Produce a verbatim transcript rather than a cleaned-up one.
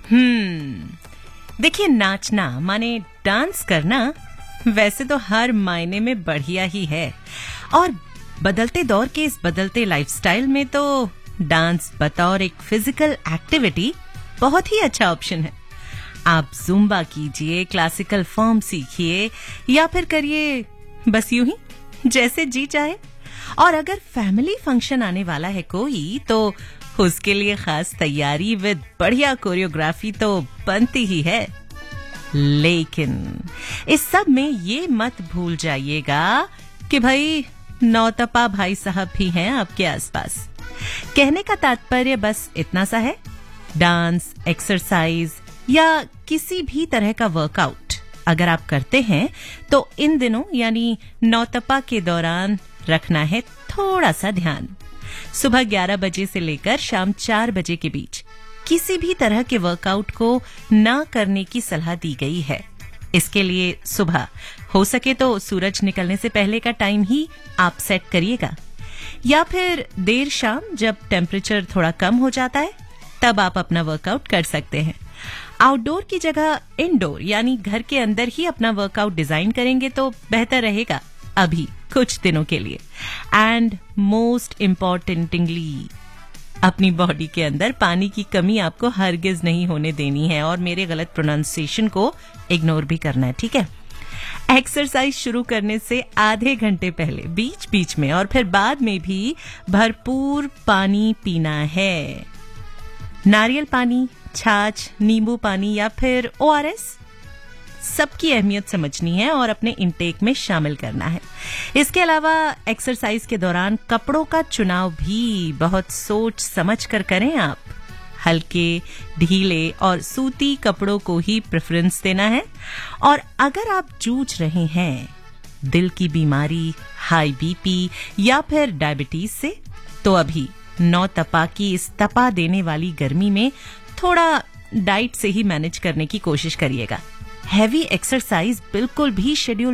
हम्म देखिए, नाचना माने डांस करना वैसे तो हर मायने में बढ़िया ही है, और बदलते दौर के इस बदलते लाइफस्टाइल में तो डांस बतौर एक फिजिकल एक्टिविटी बहुत ही अच्छा ऑप्शन है। आप जुम्बा कीजिए, क्लासिकल फॉर्म सीखिए, या फिर करिए बस यूं ही जैसे जी चाहे। और अगर फैमिली फंक्शन आने वाला है कोई, तो उसके लिए खास तैयारी विद बढ़िया कोरियोग्राफी तो बनती ही है। लेकिन इस सब में ये मत भूल जाइएगा कि भाई नौतपा भाई साहब भी हैं आपके आसपास। कहने का तात्पर्य बस इतना सा है, डांस, एक्सरसाइज या किसी भी तरह का वर्कआउट अगर आप करते हैं तो इन दिनों यानी नौतपा के दौरान रखना है थोड़ा सा ध्यान। सुबह ग्यारह बजे से लेकर शाम चार बजे के बीच किसी भी तरह के वर्कआउट को ना करने की सलाह दी गई है। इसके लिए सुबह हो सके तो सूरज निकलने से पहले का टाइम ही आप सेट करिएगा, या फिर देर शाम जब टेम्परेचर थोड़ा कम हो जाता है तब आप अपना वर्कआउट कर सकते हैं। आउटडोर की जगह इंडोर यानी घर के अंदर ही अपना वर्कआउट डिजाइन करेंगे तो बेहतर रहेगा अभी कुछ दिनों के लिए। एंड मोस्ट इम्पॉर्टेंटली, अपनी बॉडी के अंदर पानी की कमी आपको हरगिज नहीं होने देनी है, और मेरे गलत प्रोनाउंसिएशन को इग्नोर भी करना है, ठीक है। एक्सरसाइज शुरू करने से आधे घंटे पहले, बीच बीच में और फिर बाद में भी भरपूर पानी पीना है। नारियल पानी, छाछ, नींबू पानी या फिर ओ आर एस, सबकी अहमियत समझनी है और अपने इंटेक में शामिल करना है। इसके अलावा एक्सरसाइज के दौरान कपड़ों का चुनाव भी बहुत सोच समझ कर करें आप। हल्के, ढीले और सूती कपड़ों को ही प्रेफरेंस देना है। और अगर आप जूझ रहे हैं दिल की बीमारी, हाई बीपी या फिर डायबिटीज से, तो अभी नौ तपा की इस तपा देने वाली गर्मी में थोड़ा डाइट से ही मैनेज करने की कोशिश करिएगा। हैवी एक्सरसाइज बिल्कुल भी शेड्यूल